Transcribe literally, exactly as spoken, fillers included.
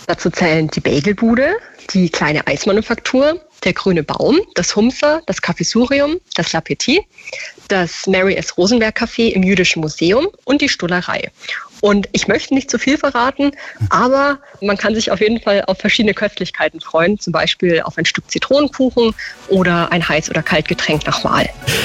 Dazu zählen die Bagelbude, die kleine Eismanufaktur, der Grüne Baum, das Humser, das Cafésurium, das L'Appetit, das Mary S. Rosenberg Café im Jüdischen Museum und die Stullerei. Und ich möchte nicht zu viel verraten, aber man kann sich auf jeden Fall auf verschiedene Köstlichkeiten freuen, zum Beispiel auf ein Stück Zitronenkuchen oder ein Heiß- oder Kaltgetränk nach Wahl.